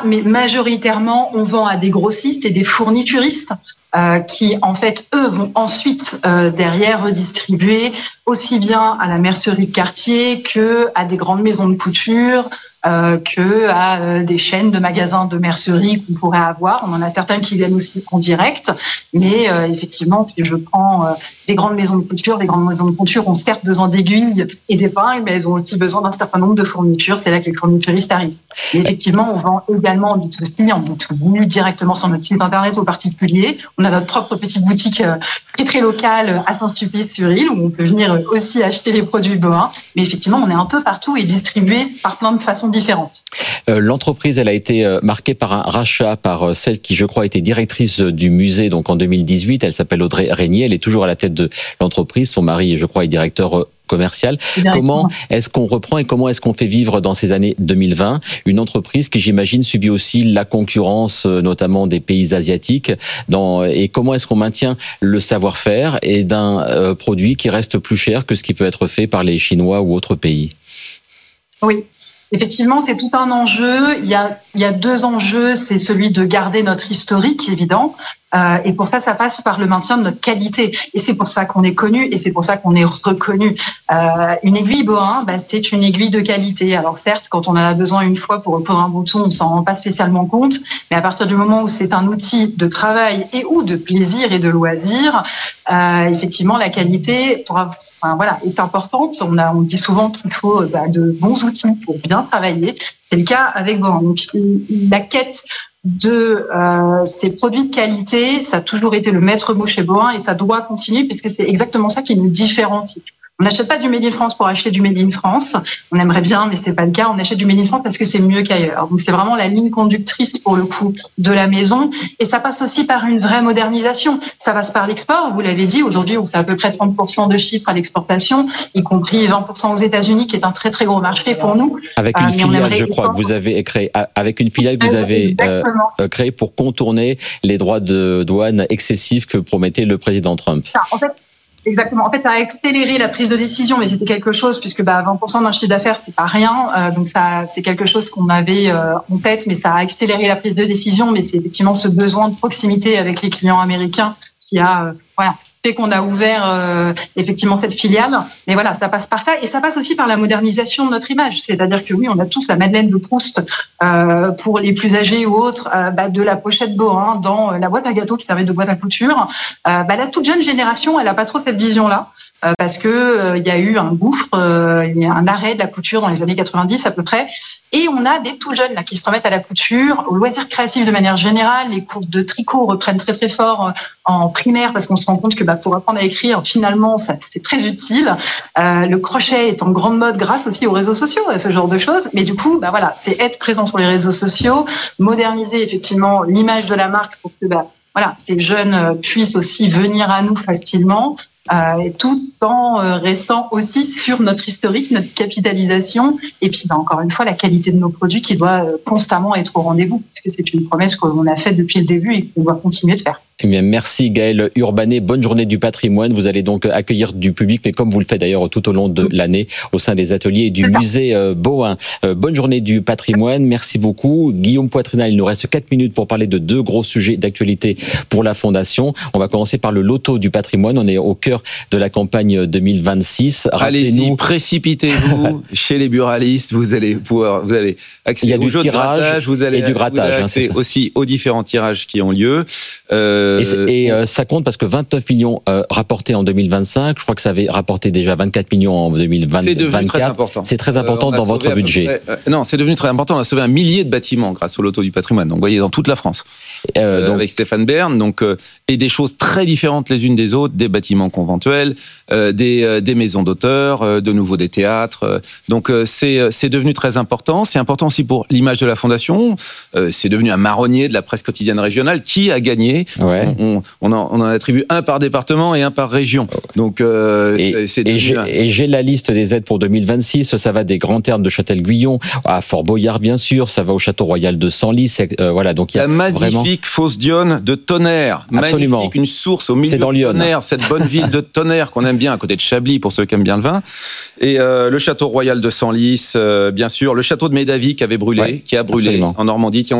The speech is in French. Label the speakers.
Speaker 1: mais majoritairement, on vend à des grossistes et des fournituristes qui, en fait, eux, vont ensuite derrière redistribuer aussi bien à la mercerie de quartier que à des grandes maisons de couture, que à des chaînes de magasins de mercerie qu'on pourrait avoir. On en a certains qui viennent aussi en direct, mais effectivement, si je prends des grandes maisons de couture, les grandes maisons de couture ont certes besoin d'aiguilles et d'épingles, mais elles ont aussi besoin d'un certain nombre de fournitures. C'est là que les fournituristes arrivent. Et effectivement, on vend également en B2C, en B2B, directement sur notre site internet aux particuliers. On a notre propre petite boutique très très locale à Saint-Sulpice-sur-Île où on peut venir aussi acheter les produits Bohin. Mais effectivement, on est un peu partout et distribué par plein de façons différentes.
Speaker 2: L'entreprise, elle a été marquée par un rachat par celle qui, je crois, était directrice du musée donc en 2018. Elle s'appelle Audrey Régnier. Elle est toujours à la tête de l'entreprise. Son mari, je crois, est directeur commercial. Comment est-ce qu'on reprend et comment est-ce qu'on fait vivre dans ces années 2020 une entreprise qui, j'imagine, subit aussi la concurrence, notamment des pays asiatiques, et comment est-ce qu'on maintient le savoir-faire et d'un produit qui reste plus cher que ce qui peut être fait par les Chinois ou autres pays?
Speaker 1: Oui. Effectivement, c'est tout un enjeu. Il y a deux enjeux. C'est celui de garder notre historique, évident. Et pour ça, ça passe par le maintien de notre qualité. Et c'est pour ça qu'on est connu et c'est pour ça qu'on est reconnu. Une aiguille Bohin, c'est une aiguille de qualité. Alors certes, quand on en a besoin une fois pour un bouton, on s'en rend pas spécialement compte. Mais à partir du moment où c'est un outil de travail et ou de plaisir et de loisir, effectivement, la qualité est importante. On dit souvent qu'il faut de bons outils pour bien travailler. C'est le cas avec Bohin. Donc, la quête de ces produits de qualité, ça a toujours été le maître mot chez Bohin et ça doit continuer puisque c'est exactement ça qui nous différencie. On n'achète pas du Made in France pour acheter du Made in France. On aimerait bien, mais c'est pas le cas. On achète du Made in France parce que c'est mieux qu'ailleurs. Donc c'est vraiment la ligne conductrice pour le coup de la maison. Et ça passe aussi par une vraie modernisation. Ça passe par l'export. Vous l'avez dit, aujourd'hui on fait à peu près 30% de chiffres à l'exportation, y compris 20% aux États-Unis, qui est un très très gros marché pour nous.
Speaker 2: Avec une filiale, je crois, que vous avez créée. Avec une filiale que vous avez créée pour contourner les droits de douane excessifs que promettait le président Trump.
Speaker 1: Exactement. En fait, ça a accéléré la prise de décision, mais c'était quelque chose, puisque 20% d'un chiffre d'affaires, c'est pas rien. Donc ça, c'est quelque chose qu'on avait en tête, mais ça a accéléré la prise de décision. Mais c'est effectivement ce besoin de proximité avec les clients américains qui a fait qu'on a ouvert effectivement cette filiale. Mais voilà, ça passe par ça et ça passe aussi par la modernisation de notre image. C'est-à-dire que oui, on a tous la Madeleine de Proust pour les plus âgés ou autres, de la pochette Bohin dans la boîte à gâteaux qui servait de boîte à couture. La toute jeune génération, elle a pas trop cette vision-là. Parce que il y a eu un gouffre, il y a un arrêt de la couture dans les années 90 à peu près, et on a des tout jeunes là qui se remettent à la couture, aux loisirs créatifs de manière générale. Les cours de tricot reprennent très très fort en primaire parce qu'on se rend compte que pour apprendre à écrire, finalement, ça c'est très utile. Le crochet est en grande mode grâce aussi aux réseaux sociaux, à ce genre de choses. Mais du coup, c'est être présent sur les réseaux sociaux, moderniser effectivement l'image de la marque pour que ces jeunes puissent aussi venir à nous facilement. Tout en restant aussi sur notre historique, notre capitalisation et puis encore une fois la qualité de nos produits qui doit constamment être au rendez-vous parce que c'est une promesse qu'on a faite depuis le début et qu'on va continuer de faire.
Speaker 2: Eh bien, merci Gaëlle Urbanet, bonne journée du patrimoine. Vous allez donc accueillir du public, mais comme vous le faites d'ailleurs tout au long de l'année au sein des ateliers du musée Bohin. Bonne journée du patrimoine, merci beaucoup. Guillaume Poitrinal, il nous reste 4 minutes pour parler de 2 gros sujets d'actualité pour la Fondation. On va commencer par le loto du patrimoine, on est au cœur de la campagne 2026.
Speaker 3: Allez-y, précipitez-vous chez les buralistes, vous allez accéder au jeu de grattage, vous allez accéder aussi aux différents tirages qui ont lieu.
Speaker 2: Ça compte parce que 29 millions rapportés en 2025, je crois que ça avait rapporté déjà 24 millions en 2024.
Speaker 3: C'est devenu très important.
Speaker 2: C'est très important dans votre budget.
Speaker 3: Non, c'est devenu très important. On a sauvé 1 millier de bâtiments grâce au loto du patrimoine. Donc, vous voyez, dans toute la France. Avec Stéphane Bern. Et des choses très différentes les unes des autres, des bâtiments conventuels, des maisons d'auteurs, de nouveau des théâtres. C'est devenu très important. C'est important aussi pour l'image de la Fondation. C'est devenu un marronnier de la presse quotidienne régionale qui a gagné. On en attribue un par département et un par région.
Speaker 2: J'ai la liste des aides pour 2026. Ça va des Grands Termes de Châtel-Guyon à Fort-Boyard, bien sûr. Ça va au Château Royal de Senlis. Donc il y a
Speaker 3: la magnifique fosse d'Yonne de Tonnerre.
Speaker 2: Absolument.
Speaker 3: Magnifique, une source au milieu de Tonnerre, cette bonne ville de Tonnerre qu'on aime bien à côté de Chablis pour ceux qui aiment bien le vin. Et le Château Royal de Senlis, bien sûr. Le château de Médavy qui a brûlé
Speaker 2: Absolument.
Speaker 3: en Normandie.